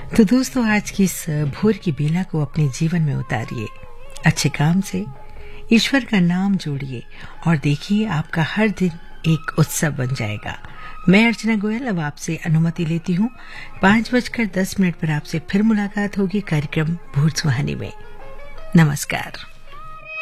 तो दोस्तों, आज की इस भोर की बेला को अपने जीवन में उतारिए, अच्छे काम से ईश्वर का नाम जोड़िए और देखिए आपका हर दिन एक उत्सव बन जाएगा। मैं अर्चना गोयल अब आपसे अनुमति लेती हूँ। 5:10 पर आपसे फिर मुलाकात होगी कार्यक्रम भोर सुहानी में। नमस्कार।